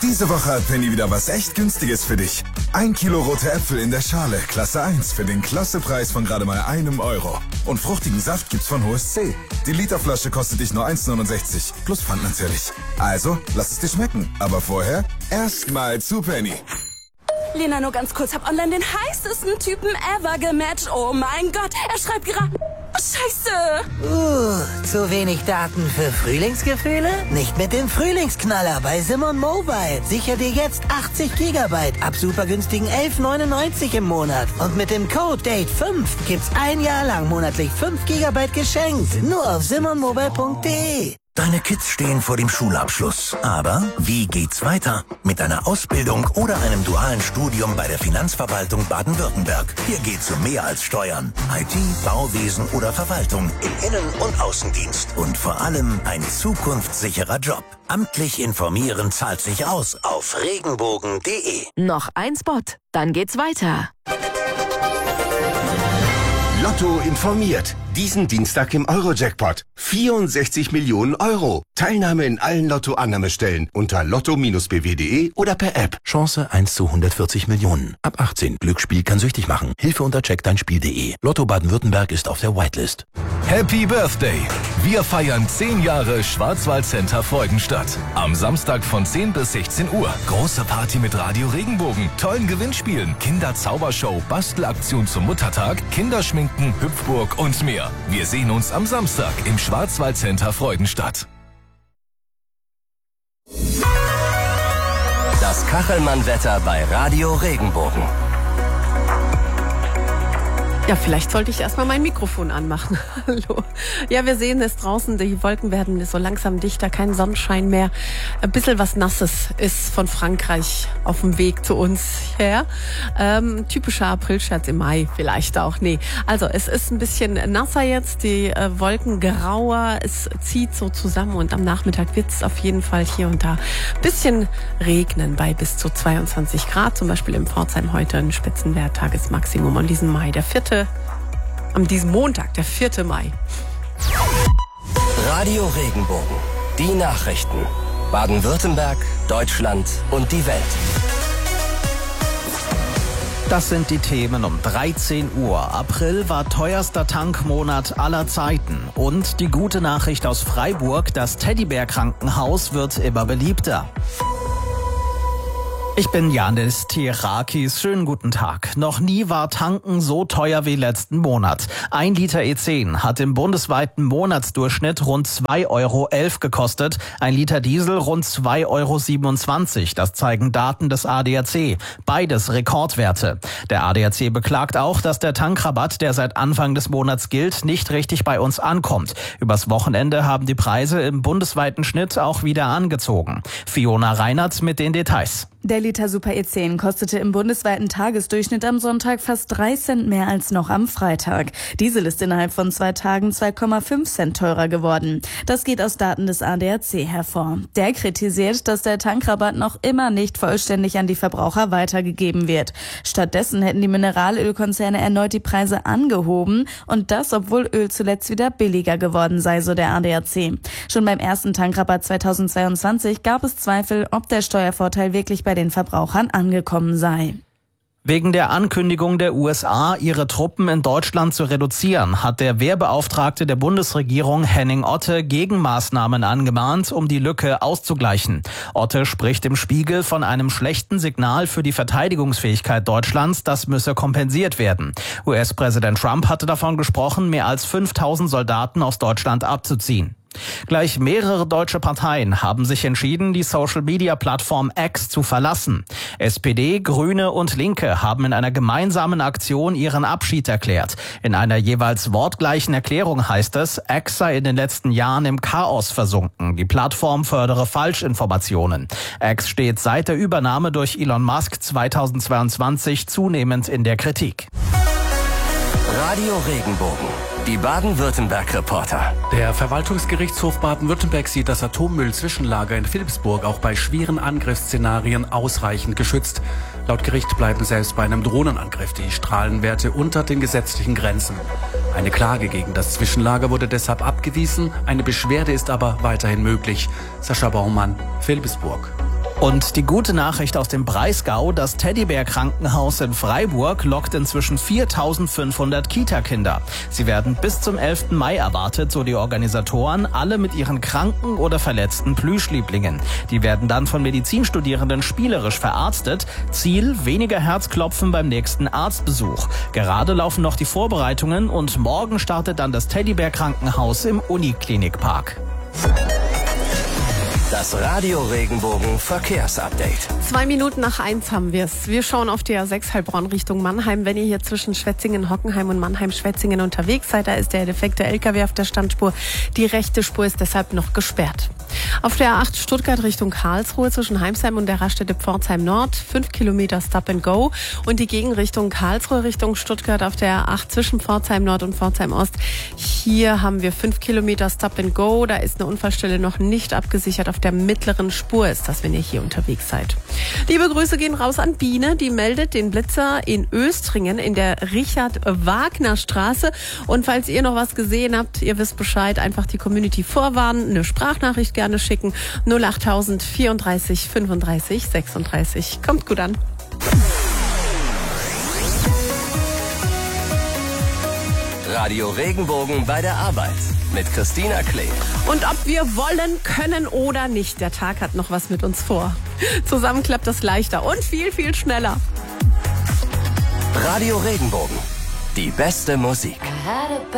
Diese Woche hat Penny wieder was echt Günstiges für dich. 1 Kilo rote Äpfel in der Schale, Klasse 1, für den Klassepreis von gerade mal €1. Und fruchtigen Saft gibt's von HSC. Die Literflasche kostet dich nur 1,69, plus Pfand natürlich. Also, lass es dir schmecken. Aber vorher erstmal zu Penny. Lena, nur ganz kurz, hab online den heißesten Typen ever gematcht. Oh mein Gott, er schreibt gerade... Scheiße! Zu wenig Daten für Frühlingsgefühle? Nicht mit dem Frühlingsknaller bei Simon Mobile. Sicher dir jetzt 80 GB ab super günstigen 11,99 im Monat. Und mit dem Code DATE5 gibt's 1 Jahr lang monatlich 5 GB geschenkt. Nur auf simonmobile.de. Deine Kids stehen vor dem Schulabschluss. Aber wie geht's weiter? Mit einer Ausbildung oder einem dualen Studium bei der Finanzverwaltung Baden-Württemberg. Hier geht's um mehr als Steuern. IT, Bauwesen oder Verwaltung im Innen- und Außendienst. Und vor allem ein zukunftssicherer Job. Amtlich informieren zahlt sich aus auf regenbogen.de. Noch ein Spot, dann geht's weiter. Lotto informiert. Diesen Dienstag im Euro-Jackpot. 64 Millionen Euro. Teilnahme in allen Lotto-Annahmestellen unter lotto-bw.de oder per App. Chance 1 zu 140 Millionen. Ab 18. Glücksspiel kann süchtig machen. Hilfe unter checkdeinspiel.de. Lotto Baden-Württemberg ist auf der Whitelist. Happy Birthday! Wir feiern 10 Jahre Schwarzwaldcenter Freudenstadt. Am Samstag von 10 bis 16 Uhr. Große Party mit Radio Regenbogen, tollen Gewinnspielen, Kinderzaubershow, Bastelaktion zum Muttertag, Kinderschminken, Hüpfburg und mehr. Wir sehen uns am Samstag im Schwarzwaldcenter Freudenstadt. Das Kachelmann-Wetter bei Radio Regenbogen. Ja, vielleicht sollte ich erstmal mein Mikrofon anmachen. Hallo. Ja, wir sehen es draußen, die Wolken werden so langsam dichter, kein Sonnenschein mehr. Ein bisschen was Nasses ist von Frankreich auf dem Weg zu uns her. Typischer Aprilscherz im Mai vielleicht auch. Nee, also es ist ein bisschen nasser jetzt, die Wolken grauer, es zieht so zusammen und am Nachmittag wird es auf jeden Fall hier und da ein bisschen regnen bei bis zu 22 Grad. Zum Beispiel im Pforzheim heute ein Spitzenwert, Tagesmaximum an diesem Mai, an diesem Montag, der 4. Mai. Radio Regenbogen. Die Nachrichten. Baden-Württemberg, Deutschland und die Welt. Das sind die Themen um 13 Uhr. April war teuerster Tankmonat aller Zeiten. Und die gute Nachricht aus Freiburg, das Teddybär-Krankenhaus wird immer beliebter. Ich bin Janis Tirakis. Schönen guten Tag. Noch nie war Tanken so teuer wie letzten Monat. 1 Liter E10 hat im bundesweiten Monatsdurchschnitt rund 2,11 Euro gekostet. 1 Liter Diesel rund 2,27 Euro. Das zeigen Daten des ADAC. Beides Rekordwerte. Der ADAC beklagt auch, dass der Tankrabatt, der seit Anfang des Monats gilt, nicht richtig bei uns ankommt. Übers Wochenende haben die Preise im bundesweiten Schnitt auch wieder angezogen. Fiona Reinert mit den Details. Der Liter Super E10 kostete im bundesweiten Tagesdurchschnitt am Sonntag fast 3 Cent mehr als noch am Freitag. Diesel ist innerhalb von 2 Tagen 2,5 Cent teurer geworden. Das geht aus Daten des ADAC hervor. Der kritisiert, dass der Tankrabatt noch immer nicht vollständig an die Verbraucher weitergegeben wird. Stattdessen hätten die Mineralölkonzerne erneut die Preise angehoben und das, obwohl Öl zuletzt wieder billiger geworden sei, so der ADAC. Schon beim ersten Tankrabatt 2022 gab es Zweifel, ob der Steuervorteil wirklich bei den Verbrauchern angekommen sei. Wegen der Ankündigung der USA, ihre Truppen in Deutschland zu reduzieren, hat der Wehrbeauftragte der Bundesregierung Henning Otte Gegenmaßnahmen angemahnt, um die Lücke auszugleichen. Otte spricht im Spiegel von einem schlechten Signal für die Verteidigungsfähigkeit Deutschlands, das müsse kompensiert werden. US-Präsident Trump hatte davon gesprochen, mehr als 5.000 Soldaten aus Deutschland abzuziehen. Gleich mehrere deutsche Parteien haben sich entschieden, die Social-Media-Plattform X zu verlassen. SPD, Grüne und Linke haben in einer gemeinsamen Aktion ihren Abschied erklärt. In einer jeweils wortgleichen Erklärung heißt es, X sei in den letzten Jahren im Chaos versunken. Die Plattform fördere Falschinformationen. X steht seit der Übernahme durch Elon Musk 2022 zunehmend in der Kritik. Radio Regenbogen. Die Baden-Württemberg-Reporter. Der Verwaltungsgerichtshof Baden-Württemberg sieht das Atommüllzwischenlager in Philipsburg auch bei schweren Angriffsszenarien ausreichend geschützt. Laut Gericht bleiben selbst bei einem Drohnenangriff die Strahlenwerte unter den gesetzlichen Grenzen. Eine Klage gegen das Zwischenlager wurde deshalb abgewiesen. Eine Beschwerde ist aber weiterhin möglich. Sascha Baumann, Philipsburg. Und die gute Nachricht aus dem Breisgau, das Teddybär-Krankenhaus in Freiburg lockt inzwischen 4.500 Kita-Kinder. Sie werden bis zum 11. Mai erwartet, so die Organisatoren, alle mit ihren kranken oder verletzten Plüschlieblingen. Die werden dann von Medizinstudierenden spielerisch verarztet. Ziel, weniger Herzklopfen beim nächsten Arztbesuch. Gerade laufen noch die Vorbereitungen und morgen startet dann das Teddybär-Krankenhaus im Uniklinikpark. Das Radio Regenbogen Verkehrsupdate. 2 Minuten nach 1 haben wir es. Wir schauen auf die A6 Heilbronn Richtung Mannheim. Wenn ihr hier zwischen Schwetzingen, Hockenheim und Mannheim-Schwetzingen unterwegs seid, da ist der defekte LKW auf der Standspur. Die rechte Spur ist deshalb noch gesperrt. Auf der A8 Stuttgart Richtung Karlsruhe zwischen Heimsheim und der Raststätte Pforzheim Nord 5 Kilometer Stop and Go und die Gegenrichtung Karlsruhe Richtung Stuttgart auf der A8 zwischen Pforzheim Nord und Pforzheim Ost. Hier haben wir 5 Kilometer Stop and Go. Da ist eine Unfallstelle noch nicht abgesichert. Auf der mittleren Spur ist das, wenn ihr hier unterwegs seid. Liebe Grüße gehen raus an Biene. Die meldet den Blitzer in Östringen in der Richard-Wagner-Straße. Und falls ihr noch was gesehen habt, ihr wisst Bescheid, einfach die Community vorwarnen, eine Sprachnachricht gerne schicken. 08000 34 35 36. Kommt gut an. Radio Regenbogen bei der Arbeit mit Christina Klee. Und ob wir wollen, können oder nicht, der Tag hat noch was mit uns vor. Zusammen klappt das leichter und viel, viel schneller. Radio Regenbogen. Die beste Musik.